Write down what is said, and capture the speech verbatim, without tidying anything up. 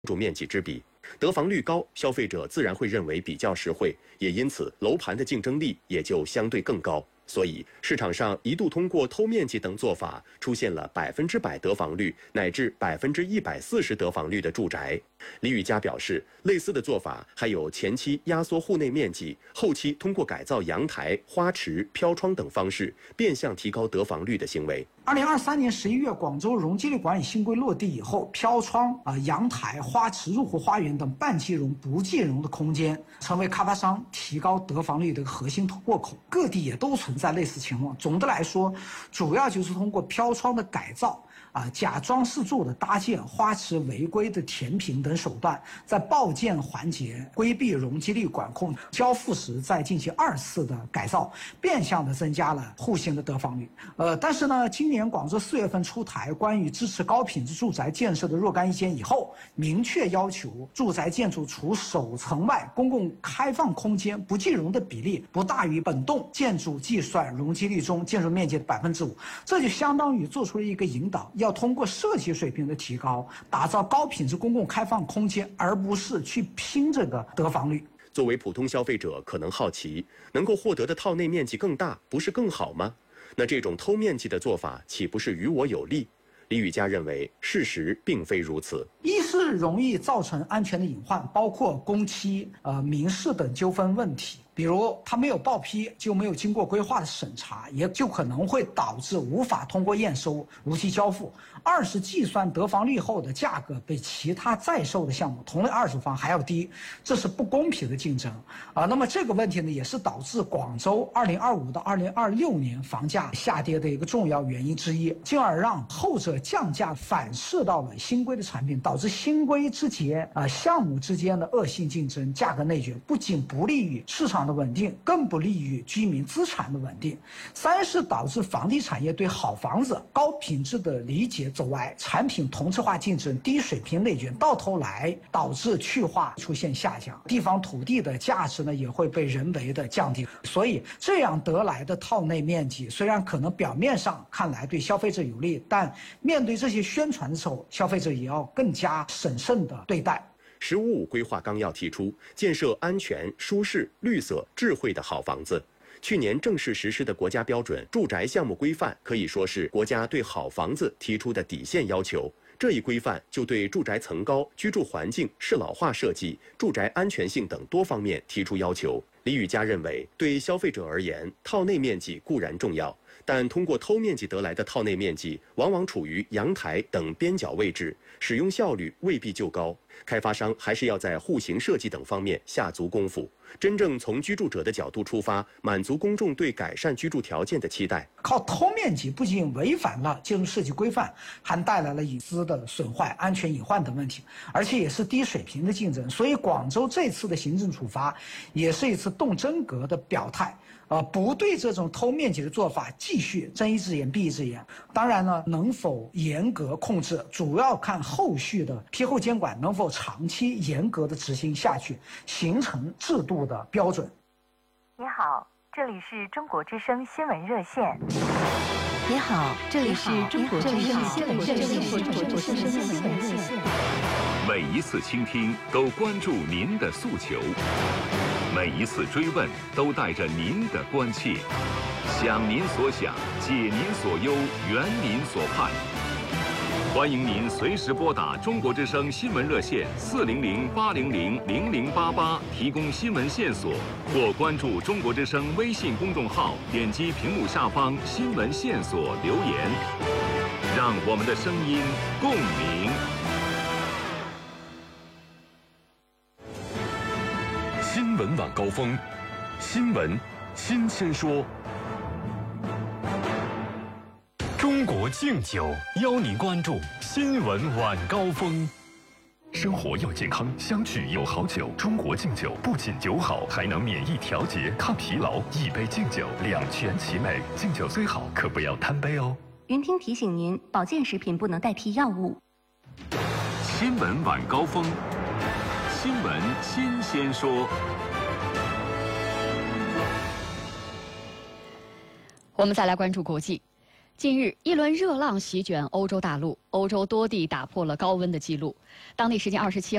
住面积之比。得房率高，消费者自然会认为比较实惠，也因此楼盘的竞争力也就相对更高。所以市场上一度通过偷面积等做法，出现了百分之百得房率乃至百分之一百四十得房率的住宅。李宇嘉表示，类似的做法还有前期压缩户内面积，后期通过改造阳台、花池、飘窗等方式，变相提高得房率的行为。 二零二三年十一月，广州容积率管理新规落地以后，飘窗、啊、呃、阳台、花池、入户花园等半即溶、不即溶的空间，成为开发商提高得房率的核心突破口。各地也都存在类似情况。总的来说，主要就是通过飘窗的改造。啊，假装饰柱的搭建、花池违规的填平等手段，在报建环节规避容积率管控，交付时再进行二次的改造，变相的增加了户型的得房率。呃，但是呢，今年广州四月份出台关于支持高品质住宅建设的若干意见以后，明确要求住宅建筑除首层外，公共开放空间不即溶的比例不大于本栋建筑计算容积率中建筑面积的百分之五，这就相当于做出了一个引导。要通过设计水平的提高，打造高品质公共开放空间，而不是去拼这个得房率。 作为普通消费者，可能好奇，能够获得的套内面积更大，不是更好吗？那这种偷面积的做法，岂不是于我有利？李宇嘉认为，事实并非如此。 一是容易造成安全的隐患，包括工期、呃民事等纠纷问题。比如他没有报批，就没有经过规划的审查，也就可能会导致无法通过验收、如期交付。二是计算得房率后的价格比其他在售的项目同类二手房还要低，这是不公平的竞争啊。那么这个问题呢，也是导致广州二零二五到二零二六年房价下跌的一个重要原因之一，进而让后者降价反噬到了新规的产品，导致新规之间啊项目之间的恶性竞争、价格内卷，不仅不利于市场的稳定，更不利于居民资产的稳定。三是导致房地产业对好房子、高品质的理解走歪，产品同质化竞争、低水平内卷，到头来导致去化出现下降，地方土地的价值呢也会被人为的降低。所以这样得来的套内面积，虽然可能表面上看来对消费者有利，但面对这些宣传的时候，消费者也要更加审慎的对待。 十五五规划纲要提出，建设安全、舒适、绿色、智慧的好房子。去年正式实施的国家标准住宅项目规范，可以说是国家对好房子提出的底线要求。这一规范就对住宅层高、居住环境、适老化设计、住宅安全性等多方面提出要求。李宇嘉认为，对消费者而言，套内面积固然重要，但通过偷面积得来的套内面积，往往处于阳台等边角位置，使用效率未必就高。开发商还是要在户型设计等方面下足功夫，真正从居住者的角度出发，满足公众对改善居住条件的期待。 靠偷面积不仅违反了建筑设计规范，还带来了隐私的损坏、安全隐患等问题，而且也是低水平的竞争。所以广州这次的行政处罚也是一次动真格的表态，呃，不对这种偷面积的做法继续睁一只眼闭一只眼。当然呢，能否严格控制，主要看后续的批后监管能否长期严格的执行下去，形成制度的标准。 你好，这里是中国之声新闻热线。 你好，这里是中国之声新闻热线。 每一次倾听都关注您的诉求，每一次追问都带着您的关切，想您所想，解您所忧，圆您所盼。欢迎您随时拨打中国之声新闻热线四零零八零零零零八八提供新闻线索，或关注中国之声微信公众号，点击屏幕下方新闻线索留言，让我们的声音共鸣。 新闻晚高峰，新闻新鲜说。中国敬酒邀您关注新闻晚高峰。生活要健康，相聚有好酒。中国敬酒不仅酒好，还能免疫调节、抗疲劳。一杯敬酒，两全其美。敬酒虽好，可不要贪杯哦。 云听提醒您，保健食品不能代替药物。 新闻晚高峰，新闻新鲜说。 我们再来关注国际。 近日，一轮热浪席卷欧洲大陆，欧洲多地打破了高温的记录。当地时间二十七号。